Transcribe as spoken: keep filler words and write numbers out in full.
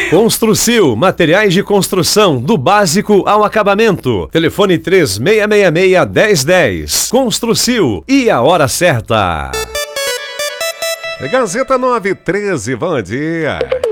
Construcil, materiais de construção, do básico ao acabamento. Telefone três seis seis seis, um zero um zero. Construcil, e a hora certa. Gazeta nove treze, bom dia.